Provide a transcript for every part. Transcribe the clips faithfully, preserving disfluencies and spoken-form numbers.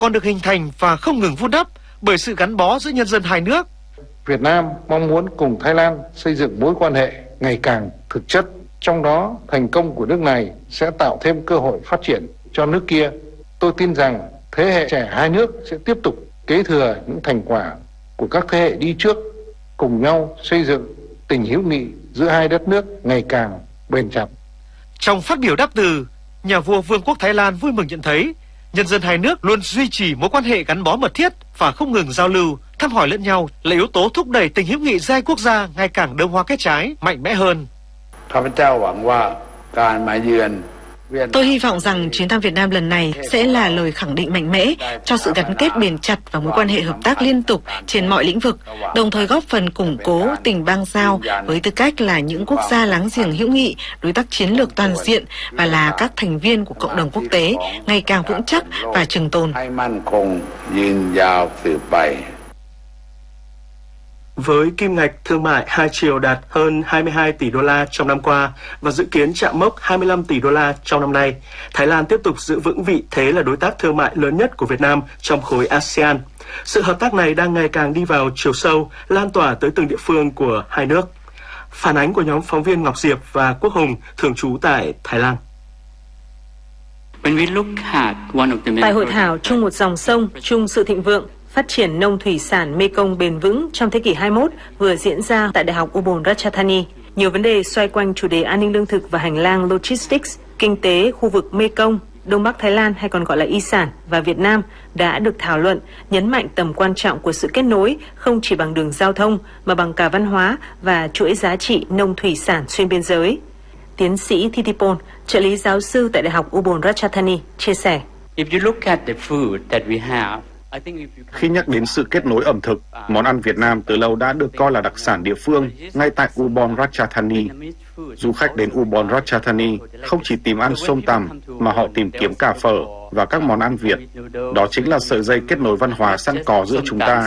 còn được hình thành và không ngừng vun đắp bởi sự gắn bó giữa nhân dân hai nước. Việt Nam mong muốn cùng Thái Lan xây dựng mối quan hệ ngày càng thực chất, trong đó thành công của nước này sẽ tạo thêm cơ hội phát triển cho nước kia. Tôi tin rằng thế hệ trẻ hai nước sẽ tiếp tục kế thừa những thành quả của các thế hệ đi trước, cùng nhau xây dựng tình hữu nghị giữa hai đất nước ngày càng bền chặt. Trong phát biểu đáp từ, nhà vua Vương quốc Thái Lan vui mừng nhận thấy nhân dân hai nước luôn duy trì mối quan hệ gắn bó mật thiết và không ngừng giao lưu, thăm hỏi lẫn nhau là yếu tố thúc đẩy tình hữu nghị giữa hai quốc gia ngày càng đơm hoa kết trái, mạnh mẽ hơn. Tôi hy vọng rằng chuyến thăm Việt Nam lần này sẽ là lời khẳng định mạnh mẽ cho sự gắn kết bền chặt và mối quan hệ hợp tác liên tục trên mọi lĩnh vực, đồng thời góp phần củng cố tình bang giao với tư cách là những quốc gia láng giềng hữu nghị, đối tác chiến lược toàn diện và là các thành viên của cộng đồng quốc tế ngày càng vững chắc và trường tồn. Với kim ngạch thương mại hai chiều đạt hơn hai mươi hai tỷ đô la trong năm qua và dự kiến chạm mốc hai mươi lăm tỷ đô la trong năm nay, Thái Lan tiếp tục giữ vững vị thế là đối tác thương mại lớn nhất của Việt Nam trong khối a sê an. Sự hợp tác này đang ngày càng đi vào chiều sâu, lan tỏa tới từng địa phương của hai nước. Phản ánh của nhóm phóng viên Ngọc Diệp và Quốc Hùng thường trú tại Thái Lan. Tại hội thảo chung một dòng sông, chung sự thịnh vượng, phát triển nông thủy sản Mekong bền vững trong thế kỷ hai mươi mốt vừa diễn ra tại Đại học Ubon Ratchathani. Nhiều vấn đề xoay quanh chủ đề an ninh lương thực và hành lang logistics, kinh tế khu vực Mekong, Đông Bắc Thái Lan hay còn gọi là Y Sản và Việt Nam đã được thảo luận, nhấn mạnh tầm quan trọng của sự kết nối không chỉ bằng đường giao thông mà bằng cả văn hóa và chuỗi giá trị nông thủy sản xuyên biên giới. Tiến sĩ Thitipon, trợ lý giáo sư tại Đại học Ubon Ratchathani, chia sẻ. Khi nhắc đến sự kết nối ẩm thực, món ăn Việt Nam từ lâu đã được coi là đặc sản địa phương ngay tại Ubon Ratchathani. Du khách đến Ubon Ratchathani không chỉ tìm ănส้m tằm mà họ tìm kiếm cả phở và các món ăn Việt. Đó chính là sợi dây kết nối văn hóa sẵn có giữa chúng ta.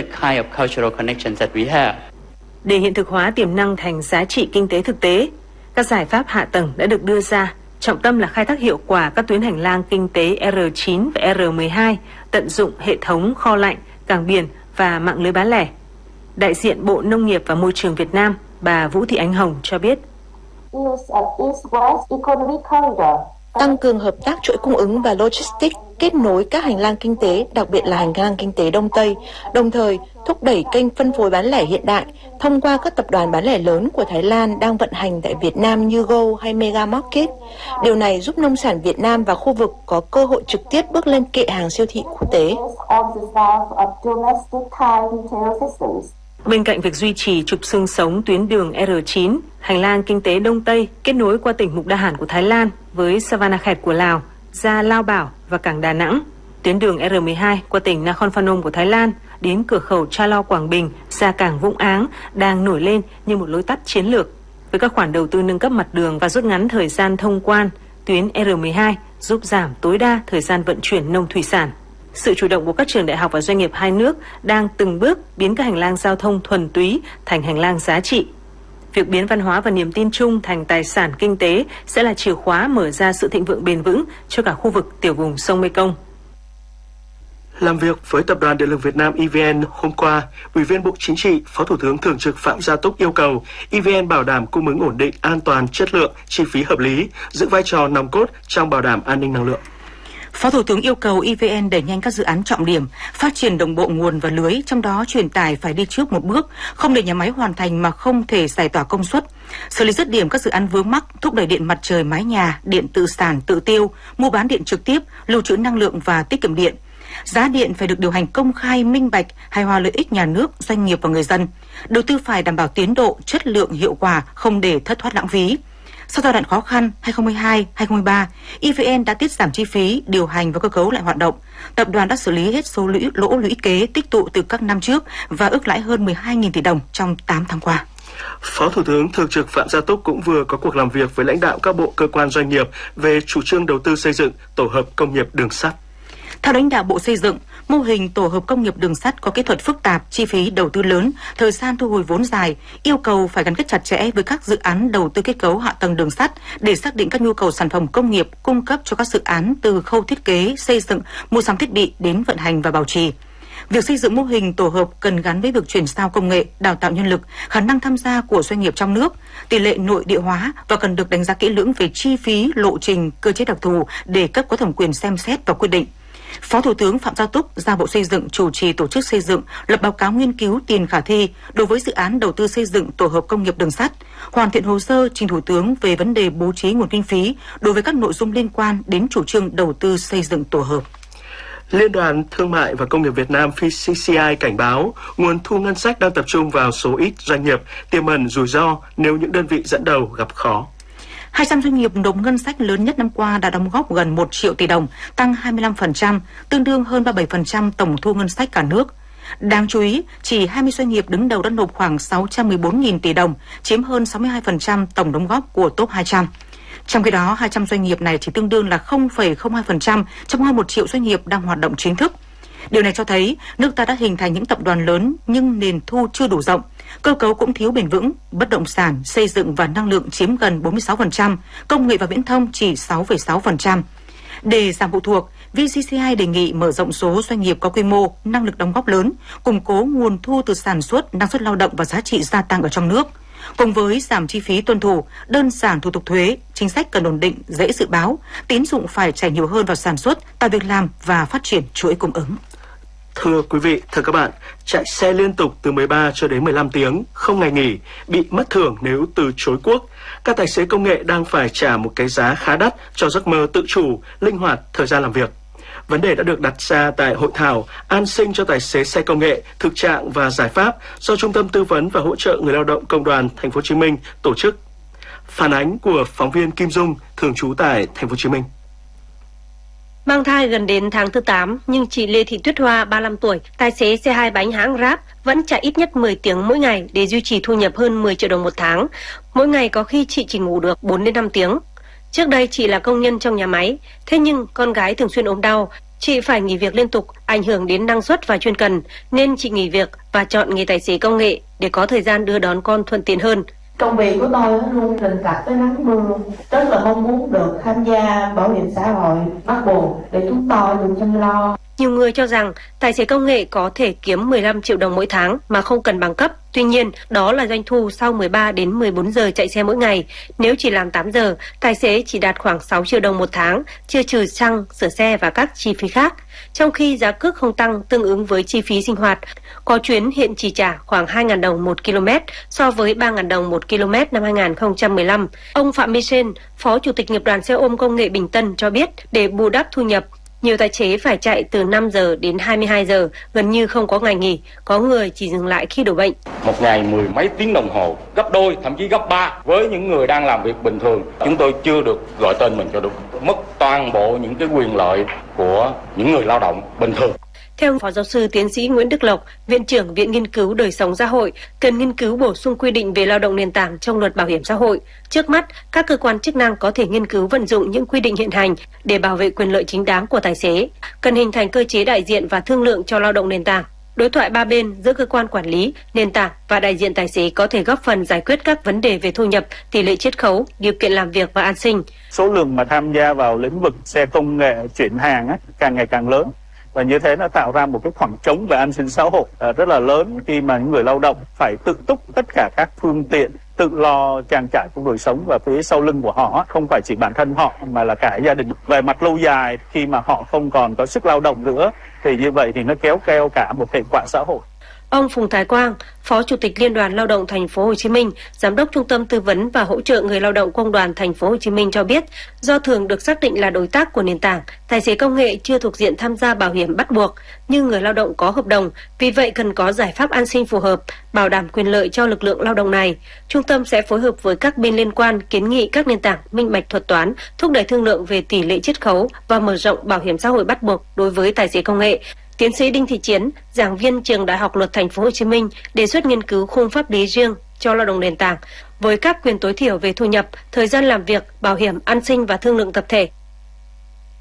Để hiện thực hóa tiềm năng thành giá trị kinh tế thực tế, các giải pháp hạ tầng đã được đưa ra. Trọng tâm là khai thác hiệu quả các tuyến hành lang kinh tế R chín và R mười hai, tận dụng hệ thống kho lạnh, cảng biển và mạng lưới bán lẻ. Đại diện Bộ Nông nghiệp và Môi trường Việt Nam, bà Vũ Thị Ánh Hồng cho biết. Tăng cường hợp tác chuỗi cung ứng và logistics, kết nối các hành lang kinh tế, đặc biệt là hành lang kinh tế Đông Tây, đồng thời thúc đẩy kênh phân phối bán lẻ hiện đại thông qua các tập đoàn bán lẻ lớn của Thái Lan đang vận hành tại Việt Nam như Go hay Mega Market. Điều này giúp nông sản Việt Nam và khu vực có cơ hội trực tiếp bước lên kệ hàng siêu thị quốc tế. Bên cạnh việc duy trì trục xương sống tuyến đường R chín, hành lang kinh tế Đông Tây kết nối qua tỉnh Mục Đa Hàn của Thái Lan với Savanakhet của Lào, ra Lao Bảo và cảng Đà Nẵng, tuyến đường R mười hai qua tỉnh Nakhon Phanom của Thái Lan đến cửa khẩu Cha Lo Quảng Bình, ra cảng Vũng Áng đang nổi lên như một lối tắt chiến lược. Với các khoản đầu tư nâng cấp mặt đường và rút ngắn thời gian thông quan, tuyến R mười hai giúp giảm tối đa thời gian vận chuyển nông thủy sản. Sự chủ động của các trường đại học và doanh nghiệp hai nước đang từng bước biến các hành lang giao thông thuần túy thành hành lang giá trị. Việc biến văn hóa và niềm tin chung thành tài sản kinh tế sẽ là chìa khóa mở ra sự thịnh vượng bền vững cho cả khu vực tiểu vùng sông Mekong. Làm việc với Tập đoàn Điện lực Việt Nam E V N hôm qua, Ủy viên Bộ Chính trị, Phó Thủ tướng Thường trực Phạm Gia Túc yêu cầu E V N bảo đảm cung ứng ổn định, an toàn, chất lượng, chi phí hợp lý, giữ vai trò nòng cốt trong bảo đảm an ninh năng lượng. Phó Thủ tướng yêu cầu E V N đẩy nhanh các dự án trọng điểm, phát triển đồng bộ nguồn và lưới, trong đó truyền tải phải đi trước một bước, không để nhà máy hoàn thành mà không thể giải tỏa công suất. Xử lý dứt điểm các dự án vướng mắc, thúc đẩy điện mặt trời mái nhà, điện tự sản tự tiêu, mua bán điện trực tiếp, lưu trữ năng lượng và tiết kiệm điện. Giá điện phải được điều hành công khai, minh bạch, hài hòa lợi ích nhà nước, doanh nghiệp và người dân. Đầu tư phải đảm bảo tiến độ, chất lượng, hiệu quả, không để thất thoát lãng phí. Sau giai đoạn khó khăn hai không hai hai đến hai không hai ba, E V N đã tiết giảm chi phí, điều hành và cơ cấu lại hoạt động. Tập đoàn đã xử lý hết số lũy, lỗ lũy kế tích tụ từ các năm trước và ước lãi hơn mười hai nghìn tỷ đồng trong tám tháng qua. Phó Thủ tướng Thường trực Phạm Gia Túc cũng vừa có cuộc làm việc với lãnh đạo các bộ cơ quan doanh nghiệp về chủ trương đầu tư xây dựng tổ hợp công nghiệp đường sắt. Theo lãnh đạo Bộ Xây dựng, mô hình tổ hợp công nghiệp đường sắt có kỹ thuật phức tạp, chi phí đầu tư lớn, thời gian thu hồi vốn dài, yêu cầu phải gắn kết chặt chẽ với các dự án đầu tư kết cấu hạ tầng đường sắt để xác định các nhu cầu sản phẩm công nghiệp cung cấp cho các dự án từ khâu thiết kế, xây dựng, mua sắm thiết bị đến vận hành và bảo trì. Việc xây dựng mô hình tổ hợp cần gắn với việc chuyển giao công nghệ, đào tạo nhân lực, khả năng tham gia của doanh nghiệp trong nước, tỷ lệ nội địa hóa và cần được đánh giá kỹ lưỡng về chi phí, lộ trình, cơ chế đặc thù để cấp có thẩm quyền xem xét và quyết định. Phó Thủ tướng Phạm Gia Túc giao Bộ Xây dựng chủ trì tổ chức xây dựng, lập báo cáo nghiên cứu tiền khả thi đối với dự án đầu tư xây dựng tổ hợp công nghiệp đường sắt, hoàn thiện hồ sơ trình Thủ tướng về vấn đề bố trí nguồn kinh phí đối với các nội dung liên quan đến chủ trương đầu tư xây dựng tổ hợp. Liên đoàn Thương mại và Công nghiệp Việt Nam (pê xê xê i) cảnh báo nguồn thu ngân sách đang tập trung vào số ít doanh nghiệp, tiềm ẩn rủi ro nếu những đơn vị dẫn đầu gặp khó. hai trăm doanh nghiệp nộp ngân sách lớn nhất năm qua đã đóng góp gần một triệu tỷ đồng, tăng hai mươi lăm phần trăm, tương đương hơn ba mươi bảy phần trăm tổng thu ngân sách cả nước. Đáng chú ý, chỉ hai mươi doanh nghiệp đứng đầu đã nộp khoảng sáu trăm mười bốn nghìn tỷ đồng, chiếm hơn sáu mươi hai phần trăm tổng đóng góp của top hai trăm. Trong khi đó, hai trăm doanh nghiệp này chỉ tương đương là không phẩy không hai phần trăm trong hơn một triệu doanh nghiệp đang hoạt động chính thức. Điều này cho thấy nước ta đã hình thành những tập đoàn lớn nhưng nền thu chưa đủ rộng, cơ cấu cũng thiếu bền vững, bất động sản, xây dựng và năng lượng chiếm gần bốn mươi sáu phần trăm, công nghệ và viễn thông chỉ sáu phẩy sáu phần trăm. Để giảm phụ thuộc, vê xê xê i đề nghị mở rộng số doanh nghiệp có quy mô, năng lực đóng góp lớn, củng cố nguồn thu từ sản xuất, năng suất lao động và giá trị gia tăng ở trong nước. Cùng với giảm chi phí tuân thủ, đơn giản thủ tục thuế, chính sách cần ổn định, dễ dự báo, tín dụng phải chảy nhiều hơn vào sản xuất, tạo việc làm và phát triển chuỗi cung ứng. Thưa quý vị, thưa các bạn, chạy xe liên tục từ mười ba cho đến mười lăm tiếng, không ngày nghỉ, bị mất thưởng nếu từ chối cuốc. Các tài xế công nghệ đang phải trả một cái giá khá đắt cho giấc mơ tự chủ, linh hoạt thời gian làm việc. Vấn đề đã được đặt ra tại hội thảo An sinh cho tài xế xe công nghệ, thực trạng và giải pháp do Trung tâm Tư vấn và Hỗ trợ Người lao động Công đoàn Thành phố Hồ Chí Minh tổ chức. Phản ánh của phóng viên Kim Dung, thường trú tại Thành phố Hồ Chí Minh. Mang thai gần đến tháng thứ tám, nhưng chị Lê Thị Tuyết Hoa, ba mươi lăm tuổi, tài xế xe hai bánh hãng Grab, vẫn chạy ít nhất mười tiếng mỗi ngày để duy trì thu nhập hơn mười triệu đồng một tháng. Mỗi ngày có khi chị chỉ ngủ được bốn đến năm tiếng. Trước đây chị là công nhân trong nhà máy, thế nhưng con gái thường xuyên ốm đau, chị phải nghỉ việc liên tục, ảnh hưởng đến năng suất và chuyên cần, nên chị nghỉ việc và chọn nghề tài xế công nghệ để có thời gian đưa đón con thuận tiện hơn. Công việc của tôi luôn rình rập với nắng mưa, rất là mong muốn được tham gia bảo hiểm xã hội bắt buộc để chúng tôi được chăm lo. Nhiều người cho rằng tài xế công nghệ có thể kiếm mười lăm triệu đồng mỗi tháng mà không cần bằng cấp. Tuy nhiên, đó là doanh thu sau mười ba đến mười bốn giờ chạy xe mỗi ngày. Nếu chỉ làm tám giờ, tài xế chỉ đạt khoảng sáu triệu đồng một tháng, chưa trừ xăng, sửa xe và các chi phí khác. Trong khi giá cước không tăng tương ứng với chi phí sinh hoạt, có chuyến hiện chỉ trả khoảng hai nghìn đồng một km so với ba nghìn đồng một km năm hai nghìn không trăm mười lăm. Ông Phạm Minh Sen, Phó Chủ tịch Nghiệp đoàn xe ôm công nghệ Bình Tân cho biết, để bù đắp thu nhập, nhiều tài xế phải chạy từ năm giờ đến hai mươi hai giờ, gần như không có ngày nghỉ, có người chỉ dừng lại khi đổ bệnh. Một ngày mười mấy tiếng đồng hồ, gấp đôi, thậm chí gấp ba với những người đang làm việc bình thường. Chúng tôi chưa được gọi tên mình cho đúng, mất toàn bộ những cái quyền lợi của những người lao động bình thường. Theo Phó Giáo sư Tiến sĩ Nguyễn Đức Lộc, Viện trưởng Viện Nghiên cứu Đời sống xã hội, cần nghiên cứu bổ sung quy định về lao động nền tảng trong luật bảo hiểm xã hội. Trước mắt, các cơ quan chức năng có thể nghiên cứu vận dụng những quy định hiện hành để bảo vệ quyền lợi chính đáng của tài xế. Cần hình thành cơ chế đại diện và thương lượng cho lao động nền tảng. Đối thoại ba bên giữa cơ quan quản lý, nền tảng và đại diện tài xế có thể góp phần giải quyết các vấn đề về thu nhập, tỷ lệ chiết khấu, điều kiện làm việc và an sinh. Số lượng mà tham gia vào lĩnh vực xe công nghệ chuyển hàng á, càng ngày càng lớn. Và như thế nó tạo ra một cái khoảng trống về an sinh xã hội à, rất là lớn khi mà những người lao động phải tự túc tất cả các phương tiện, tự lo trang trải trong đời sống, và phía sau lưng của họ không phải chỉ bản thân họ mà là cả gia đình. Về mặt lâu dài, khi mà họ không còn có sức lao động nữa thì như vậy thì nó kéo theo cả một hệ quả xã hội. Ông Phùng Thái Quang, Phó Chủ tịch Liên đoàn Lao động Thành phố Hồ Chí Minh, Giám đốc Trung tâm Tư vấn và Hỗ trợ Người lao động Công đoàn Thành phố Hồ Chí Minh cho biết, do thường được xác định là đối tác của nền tảng, tài xế công nghệ chưa thuộc diện tham gia bảo hiểm bắt buộc, nhưng người lao động có hợp đồng, vì vậy cần có giải pháp an sinh phù hợp, bảo đảm quyền lợi cho lực lượng lao động này. Trung tâm sẽ phối hợp với các bên liên quan kiến nghị các nền tảng minh bạch thuật toán, thúc đẩy thương lượng về tỷ lệ chiết khấu và mở rộng bảo hiểm xã hội bắt buộc đối với tài xế công nghệ. Tiến sĩ Đinh Thị Chiến, giảng viên Trường Đại học Luật Thành phố Hồ Chí Minh, đề xuất nghiên cứu khung pháp lý riêng cho lao động nền tảng với các quyền tối thiểu về thu nhập, thời gian làm việc, bảo hiểm, an sinh và thương lượng tập thể.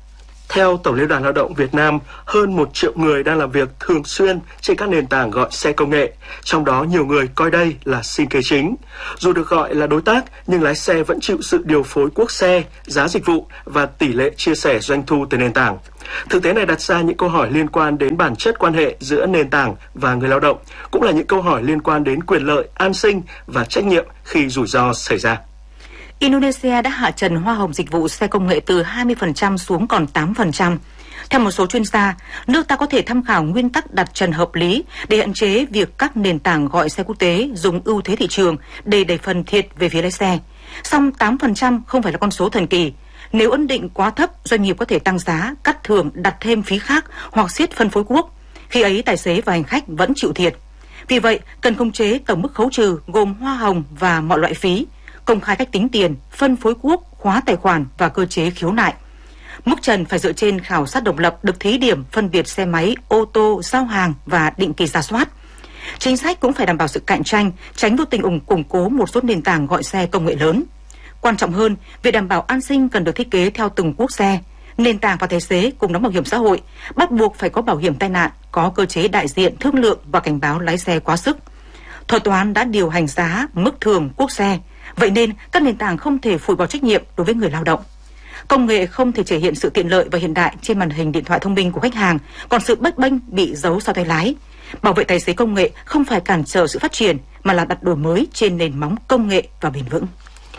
Theo Tổng Liên đoàn Lao động Việt Nam, hơn một triệu người đang làm việc thường xuyên trên các nền tảng gọi xe công nghệ, trong đó nhiều người coi đây là sinh kế chính. Dù được gọi là đối tác, nhưng lái xe vẫn chịu sự điều phối cuốc xe, giá dịch vụ và tỷ lệ chia sẻ doanh thu từ nền tảng. Thực tế này đặt ra những câu hỏi liên quan đến bản chất quan hệ giữa nền tảng và người lao động, cũng là những câu hỏi liên quan đến quyền lợi, an sinh và trách nhiệm khi rủi ro xảy ra. Indonesia đã hạ trần hoa hồng dịch vụ xe công nghệ từ hai mươi phần trăm xuống còn tám phần trăm. Theo một số chuyên gia, nước ta có thể tham khảo nguyên tắc đặt trần hợp lý để hạn chế việc các nền tảng gọi xe quốc tế dùng ưu thế thị trường để đẩy phần thiệt về phía lái xe. Song tám phần trăm không phải là con số thần kỳ. Nếu ấn định quá thấp, doanh nghiệp có thể tăng giá, cắt thưởng, đặt thêm phí khác hoặc siết phân phối cuốc. Khi ấy, tài xế và hành khách vẫn chịu thiệt. Vì vậy, cần khống chế tổng mức khấu trừ gồm hoa hồng và mọi loại phí, công khai cách tính tiền, phân phối cuốc, khóa tài khoản và cơ chế khiếu nại. Mức trần phải dựa trên khảo sát độc lập được thí điểm phân biệt xe máy, ô tô, giao hàng và định kỳ rà soát. Chính sách cũng phải đảm bảo sự cạnh tranh, tránh vô tình ủng củng cố một số nền tảng gọi xe công nghệ lớn. Quan trọng hơn, việc đảm bảo an sinh cần được thiết kế theo từng quốc xe. Nền tảng và tài xế cùng đóng bảo hiểm xã hội, bắt buộc phải có bảo hiểm tai nạn, có cơ chế đại diện, thương lượng và cảnh báo lái xe quá sức. Thuật toán đã điều hành giá, mức thưởng quốc xe. Vậy nên, các nền tảng không thể phủi bỏ trách nhiệm đối với người lao động. Công nghệ không thể thể hiện sự tiện lợi và hiện đại trên màn hình điện thoại thông minh của khách hàng, còn sự bấp bênh bị giấu sau tay lái. Bảo vệ tài xế công nghệ không phải cản trở sự phát triển, mà là đặt đổi mới trên nền móng công nghệ và bền vững.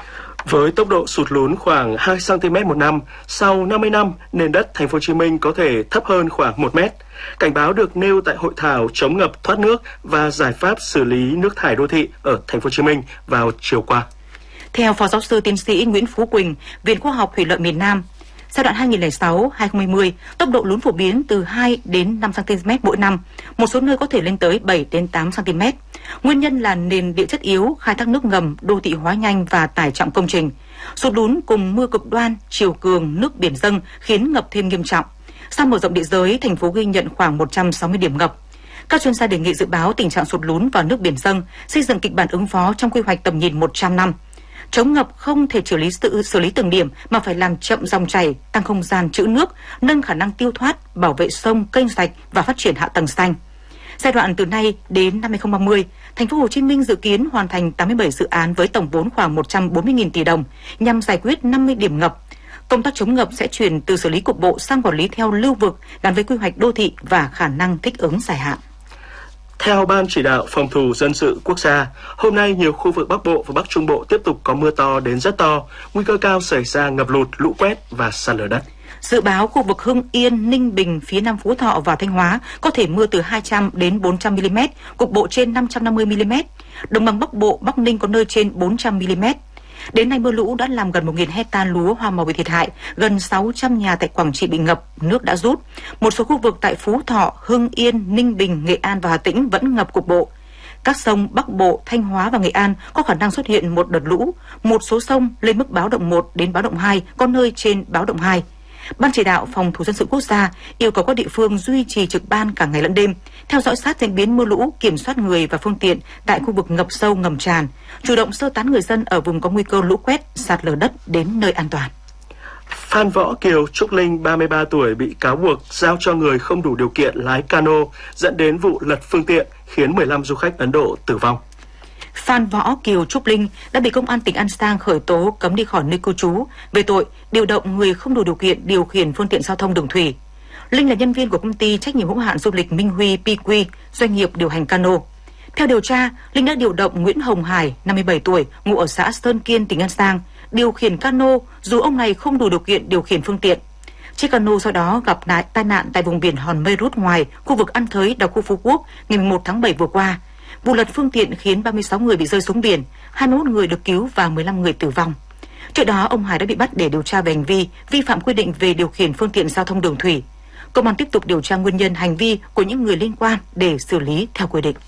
Với tốc độ sụt lún khoảng hai xăng-ti-mét một năm, sau năm mươi năm, nền đất Thành phố Hồ Chí Minh có thể thấp hơn khoảng một mét. Cảnh báo được nêu tại hội thảo chống ngập thoát nước và giải pháp xử lý nước thải đô thị ở Thành phố Hồ Chí Minh vào chiều qua. Theo Phó Giáo sư Tiến sĩ Nguyễn Phú Quỳnh, Viện Khoa học Thủy lợi miền Nam, giai đoạn hai nghìn không trăm lẻ sáu đến hai nghìn không trăm hai mươi, tốc độ lún phổ biến từ hai đến năm xăng-ti-mét mỗi năm, một số nơi có thể lên tới bảy đến tám xăng-ti-mét. Nguyên nhân là nền địa chất yếu, khai thác nước ngầm, đô thị hóa nhanh và tải trọng công trình. Sụt lún cùng mưa cực đoan, chiều cường, nước biển dâng khiến ngập thêm nghiêm trọng. Sau mở rộng địa giới, thành phố ghi nhận khoảng một trăm sáu mươi điểm ngập. Các chuyên gia đề nghị dự báo tình trạng sụt lún và nước biển dâng, xây dựng kịch bản ứng phó trong quy hoạch tầm nhìn một trăm năm. Chống ngập không thể xử lý tự xử lý từng điểm mà phải làm chậm dòng chảy, tăng không gian trữ nước, nâng khả năng tiêu thoát, bảo vệ sông, kênh rạch và phát triển hạ tầng xanh. Giai đoạn từ nay đến năm hai nghìn không trăm ba mươi, Thành phố Hồ Chí Minh dự kiến hoàn thành tám mươi bảy dự án với tổng vốn khoảng một trăm bốn mươi nghìn tỷ đồng nhằm giải quyết năm mươi điểm ngập. Công tác chống ngập sẽ chuyển từ xử lý cục bộ sang quản lý theo lưu vực gắn với quy hoạch đô thị và khả năng thích ứng dài hạn. Theo Ban Chỉ đạo Phòng thủ Dân sự Quốc gia, hôm nay nhiều khu vực Bắc Bộ và Bắc Trung Bộ tiếp tục có mưa to đến rất to, nguy cơ cao xảy ra ngập lụt, lũ quét và sạt lở đất. Dự báo khu vực Hưng Yên, Ninh Bình, phía Nam Phú Thọ và Thanh Hóa có thể mưa từ hai trăm đến bốn trăm mi-li-mét, cục bộ trên năm trăm năm mươi mi-li-mét. Đồng bằng Bắc Bộ, Bắc Ninh có nơi trên bốn trăm mi-li-mét. Đến nay mưa lũ đã làm gần một nghìn hecta lúa hoa màu bị thiệt hại, gần sáu trăm nhà tại Quảng Trị bị ngập, nước đã rút. Một số khu vực tại Phú Thọ, Hưng Yên, Ninh Bình, Nghệ An và Hà Tĩnh vẫn ngập cục bộ. Các sông Bắc Bộ, Thanh Hóa và Nghệ An có khả năng xuất hiện một đợt lũ. Một số sông lên mức báo động một đến báo động hai, có nơi trên báo động hai. Ban Chỉ đạo Phòng thủ Dân sự Quốc gia yêu cầu các địa phương duy trì trực ban cả ngày lẫn đêm, theo dõi sát diễn biến mưa lũ, kiểm soát người và phương tiện tại khu vực ngập sâu ngầm tràn, chủ động sơ tán người dân ở vùng có nguy cơ lũ quét, sạt lở đất đến nơi an toàn. Phan Võ Kiều Trúc Linh, ba mươi ba tuổi, bị cáo buộc giao cho người không đủ điều kiện lái cano, dẫn đến vụ lật phương tiện khiến mười lăm du khách Ấn Độ tử vong. Phan Võ Kiều Trúc Linh đã bị Công an tỉnh An Giang khởi tố cấm đi khỏi nơi cư trú về tội điều động người không đủ điều kiện điều khiển phương tiện giao thông đường thủy. Linh là nhân viên của công ty trách nhiệm hữu hạn du lịch Minh Huy pê quy, doanh nghiệp điều hành cano. Theo điều tra, Linh đã điều động Nguyễn Hồng Hải, năm mươi bảy tuổi, ngụ ở xã Sơn Kiên, tỉnh An Giang, điều khiển cano dù ông này không đủ điều kiện điều khiển phương tiện. Chiếc cano sau đó gặp nạn tai nạn tại vùng biển Hòn Mây Rút ngoài, khu vực An Thới, đảo khu Phú Quốc, ngày mười một tháng bảy vừa qua. Vụ lật phương tiện khiến ba mươi sáu người bị rơi xuống biển, hai mươi mốt người được cứu và mười lăm người tử vong. Trước đó, ông Hải đã bị bắt để điều tra về hành vi vi phạm quy định về điều khiển phương tiện giao thông đường thủy. Công an tiếp tục điều tra nguyên nhân hành vi của những người liên quan để xử lý theo quy định.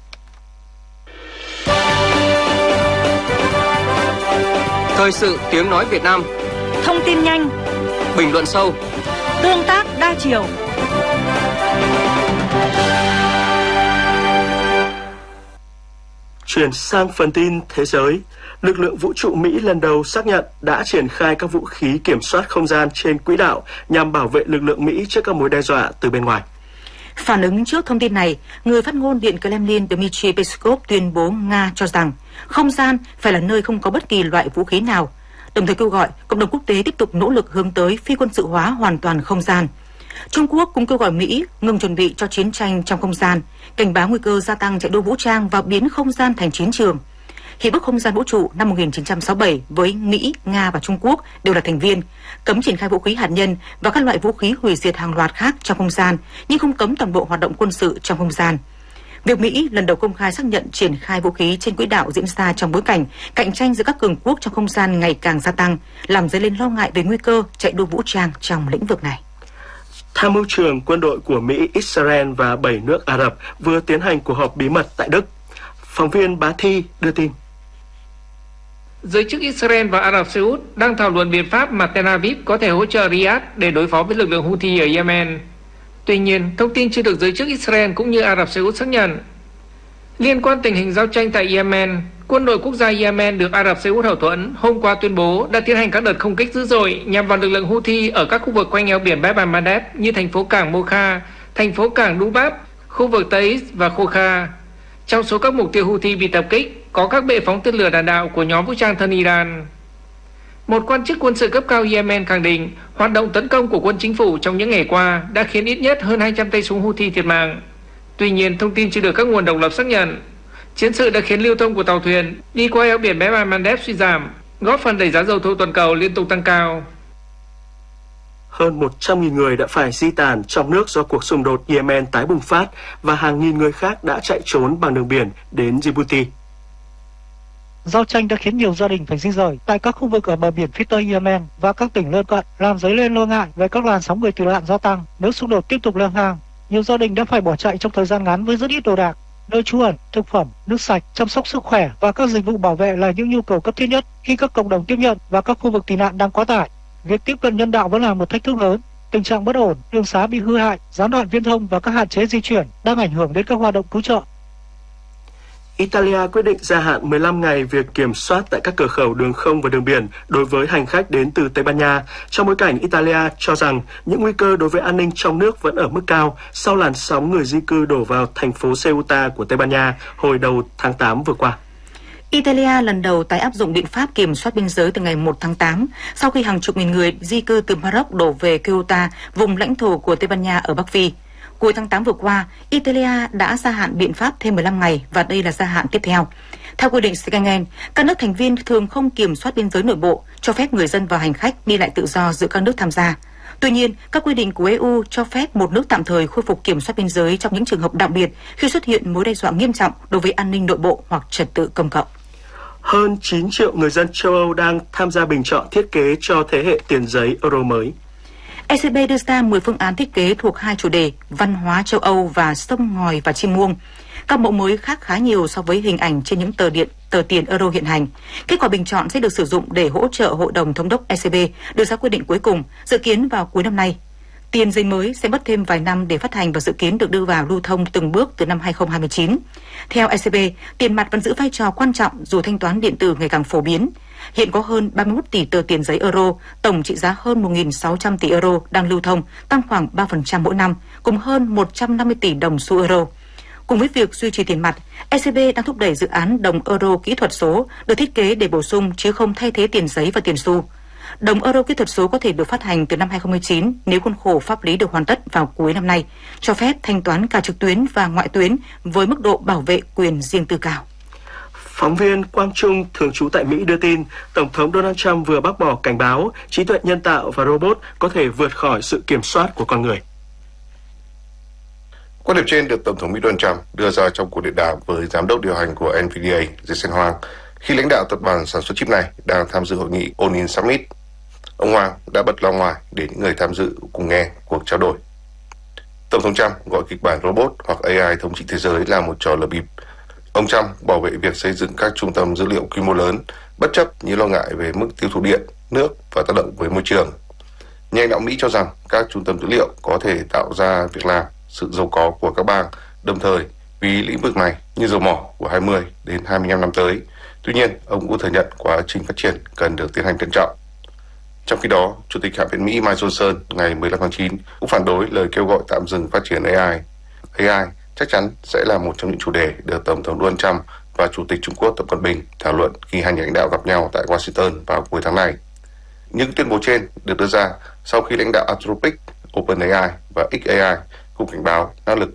Thời sự tiếng nói Việt Nam. Thông tin nhanh, bình luận sâu, tương tác đa chiều. Chuyển sang phần tin thế giới, lực lượng vũ trụ Mỹ lần đầu xác nhận đã triển khai các vũ khí kiểm soát không gian trên quỹ đạo nhằm bảo vệ lực lượng Mỹ trước các mối đe dọa từ bên ngoài. Phản ứng trước thông tin này, người phát ngôn Điện Kremlin Dmitry Peskov tuyên bố Nga cho rằng không gian phải là nơi không có bất kỳ loại vũ khí nào, đồng thời kêu gọi cộng đồng quốc tế tiếp tục nỗ lực hướng tới phi quân sự hóa hoàn toàn không gian. Trung Quốc cũng kêu gọi Mỹ ngừng chuẩn bị cho chiến tranh trong không gian, cảnh báo nguy cơ gia tăng chạy đua vũ trang và biến không gian thành chiến trường. Hiệp ước Không gian Vũ trụ năm một nghìn chín trăm sáu mươi bảy với Mỹ, Nga và Trung Quốc đều là thành viên, cấm triển khai vũ khí hạt nhân và các loại vũ khí hủy diệt hàng loạt khác trong không gian, nhưng không cấm toàn bộ hoạt động quân sự trong không gian. Việc Mỹ lần đầu công khai xác nhận triển khai vũ khí trên quỹ đạo diễn ra trong bối cảnh cạnh tranh giữa các cường quốc trong không gian ngày càng gia tăng, làm dấy lên lo ngại về nguy cơ chạy đua vũ trang trong lĩnh vực này. Tham mưu trưởng quân đội của Mỹ, Israel và bảy nước Ả Rập vừa tiến hành cuộc họp bí mật tại Đức. Phóng viên Bá Thi đưa tin. Giới chức Israel và Ả Rập Xê Út đang thảo luận biện pháp mà Tel Aviv có thể hỗ trợ Riyadh để đối phó với lực lượng Houthi ở Yemen. Tuy nhiên, thông tin chưa được giới chức Israel cũng như Ả Rập Xê Út xác nhận. Liên quan tình hình giao tranh tại Yemen, quân đội quốc gia Yemen được Ả Rập Xê Út hậu thuẫn hôm qua tuyên bố đã tiến hành các đợt không kích dữ dội nhằm vào lực lượng Houthi ở các khu vực quanh eo biển Bab al-Mandeb như thành phố cảng Mocha, thành phố cảng Dubab, khu vực Taiz và Khoka. Trong số các mục tiêu Houthi bị tập kích có các bệ phóng tên lửa đạn đạo của nhóm vũ trang thân Iran. Một quan chức quân sự cấp cao Yemen khẳng định hoạt động tấn công của quân chính phủ trong những ngày qua đã khiến ít nhất hơn hai trăm tay súng Houthi thiệt mạng. Tuy nhiên, thông tin chưa được các nguồn độc lập xác nhận. Chiến sự đã khiến lưu thông của tàu thuyền đi qua eo biển Bab al-Mandeb suy giảm, góp phần đẩy giá dầu thô toàn cầu liên tục tăng cao. Hơn một trăm nghìn người đã phải di tản trong nước do cuộc xung đột Yemen tái bùng phát và hàng nghìn người khác đã chạy trốn bằng đường biển đến Djibouti. Giao tranh đã khiến nhiều gia đình phải di rời tại các khu vực ở bờ biển phía tây Yemen và các tỉnh lân cận, làm dấy lên lo ngại về các làn sóng người tị nạn gia tăng nếu xung đột tiếp tục leo thang. Nhiều gia đình đã phải bỏ chạy trong thời gian ngắn với rất ít đồ đạc, nơi trú ẩn, thực phẩm, nước sạch, chăm sóc sức khỏe và các dịch vụ bảo vệ là những nhu cầu cấp thiết nhất khi các cộng đồng tiếp nhận và các khu vực tị nạn đang quá tải. Việc tiếp cận nhân đạo vẫn là một thách thức lớn. Tình trạng bất ổn, đường xá bị hư hại, gián đoạn viễn thông và các hạn chế di chuyển đang ảnh hưởng đến các hoạt động cứu trợ. Italia quyết định gia hạn mười lăm ngày việc kiểm soát tại các cửa khẩu đường không và đường biển đối với hành khách đến từ Tây Ban Nha, trong bối cảnh Italia cho rằng những nguy cơ đối với an ninh trong nước vẫn ở mức cao sau làn sóng người di cư đổ vào thành phố Ceuta của Tây Ban Nha hồi đầu tháng tám vừa qua. Italia lần đầu tái áp dụng biện pháp kiểm soát biên giới từ ngày một tháng tám sau khi hàng chục nghìn người di cư từ Maroc đổ về Ceuta, vùng lãnh thổ của Tây Ban Nha ở Bắc Phi. Cuối tháng tám vừa qua, Italia đã gia hạn biện pháp thêm mười lăm ngày và đây là gia hạn tiếp theo. Theo quy định Schengen, các nước thành viên thường không kiểm soát biên giới nội bộ, cho phép người dân và hành khách đi lại tự do giữa các nước tham gia. Tuy nhiên, các quy định của e u cho phép một nước tạm thời khôi phục kiểm soát biên giới trong những trường hợp đặc biệt khi xuất hiện mối đe dọa nghiêm trọng đối với an ninh nội bộ hoặc trật tự công cộng. Hơn chín triệu người dân châu Âu đang tham gia bình chọn thiết kế cho thế hệ tiền giấy euro mới. e xê bê đưa ra mười phương án thiết kế thuộc hai chủ đề văn hóa châu Âu và sông ngòi và chim muông. Các mẫu mới khác khá nhiều so với hình ảnh trên những tờ điện tờ tiền euro hiện hành. Kết quả bình chọn sẽ được sử dụng để hỗ trợ Hội đồng Thống đốc e xê bê đưa ra quyết định cuối cùng, dự kiến vào cuối năm nay. Tiền giấy mới sẽ mất thêm vài năm để phát hành và dự kiến được đưa vào lưu thông từng bước từ năm hai không hai chín. Theo e xê bê, tiền mặt vẫn giữ vai trò quan trọng dù thanh toán điện tử ngày càng phổ biến. Hiện có hơn ba mươi mốt tỷ tờ tiền giấy euro, tổng trị giá hơn một nghìn sáu trăm tỷ euro đang lưu thông, tăng khoảng ba phần trăm mỗi năm, cùng hơn một trăm năm mươi tỷ đồng xu euro. Cùng với việc duy trì tiền mặt, e xê bê đang thúc đẩy dự án đồng euro kỹ thuật số được thiết kế để bổ sung chứ không thay thế tiền giấy và tiền xu. Đồng euro kỹ thuật số có thể được phát hành từ năm hai không một chín nếu khuôn khổ pháp lý được hoàn tất vào cuối năm nay, cho phép thanh toán cả trực tuyến và ngoại tuyến với mức độ bảo vệ quyền riêng tư cao. Phóng viên Quang Trung, thường trú tại Mỹ đưa tin, Tổng thống Donald Trump vừa bác bỏ cảnh báo trí tuệ nhân tạo và robot có thể vượt khỏi sự kiểm soát của con người. Quan điểm trên được Tổng thống Mỹ Donald Trump đưa ra trong cuộc điện đàm với giám đốc điều hành của NVIDIA, Jensen Huang, khi lãnh đạo tập đoàn sản xuất chip này đang tham dự hội nghị Onin Summit. Ông Huang đã bật loa ngoài để những người tham dự cùng nghe cuộc trao đổi. Tổng thống Trump gọi kịch bản robot hoặc a i thống trị thế giới là một trò lừa bịp. Ông Trump bảo vệ việc xây dựng các trung tâm dữ liệu quy mô lớn, bất chấp những lo ngại về mức tiêu thụ điện, nước và tác động với môi trường. Nhà lãnh đạo Mỹ cho rằng các trung tâm dữ liệu có thể tạo ra việc làm, sự giàu có của các bang, đồng thời vì lĩnh vực này như dầu mỏ của hai mươi đến hai mươi lăm năm tới Tuy nhiên, ông cũng thừa nhận quá trình phát triển cần được tiến hành thận trọng. Trong khi đó, Chủ tịch Hạ viện Mỹ Mike Johnson ngày mười lăm tháng chín cũng phản đối lời kêu gọi tạm dừng phát triển a i. a i chắc chắn sẽ là một trong những chủ đề được Tổng thống Donald Trump và Chủ tịch Trung Quốc Tập Cận Bình thảo luận khi hai nhà lãnh đạo gặp nhau tại Washington vào cuối tháng này. Những tuyên bố trên được đưa ra sau khi lãnh đạo Anthropic, OpenAI và xA I cùng cảnh báo năng lực